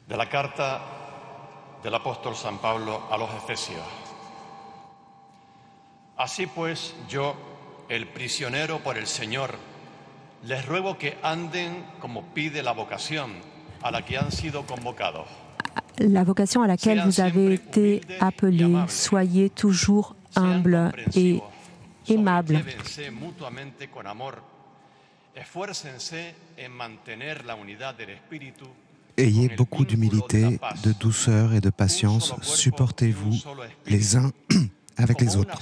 De la carta del apóstol San Pablo a los Efesios. Así pues, yo, el prisionero por el Señor, les ruego que anden como pide la vocación a la que han sido convocados. La vocation à laquelle vous avez été appelés, soyez toujours humbles et aimables. Mutuamente con amor. Esfuércense en mantener la unidad del espíritu. Ayez beaucoup d'humilité, de douceur et de patience. Supportez-vous les uns avec les autres.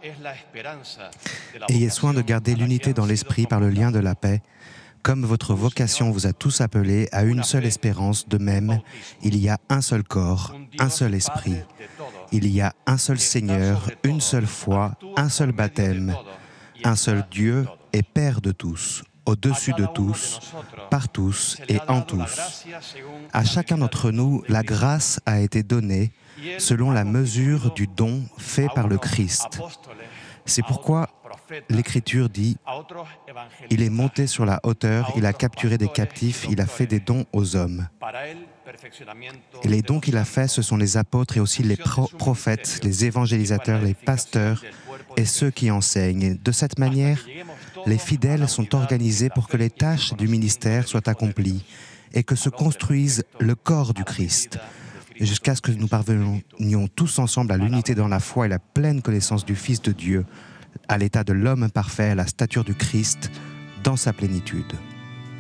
Ayez soin de garder l'unité dans l'esprit par le lien de la paix. Comme votre vocation vous a tous appelés à une seule espérance, de même, il y a un seul corps, un seul esprit. Il y a un seul Seigneur, une seule foi, un seul baptême, un seul Dieu et Père de tous, au-dessus de tous, par tous et en tous. À chacun d'entre nous, la grâce a été donnée selon la mesure du don fait par le Christ. C'est pourquoi l'Écriture dit « Il est monté sur la hauteur, il a capturé des captifs, il a fait des dons aux hommes. » Et les dons qu'il a faits, ce sont les apôtres et aussi les prophètes, les évangélisateurs, les pasteurs et ceux qui enseignent. De cette manière, les fidèles sont organisés pour que les tâches du ministère soient accomplies et que se construise le corps du Christ, jusqu'à ce que nous parvenions tous ensemble à l'unité dans la foi et la pleine connaissance du Fils de Dieu, à l'état de l'homme parfait, à la stature du Christ, dans sa plénitude.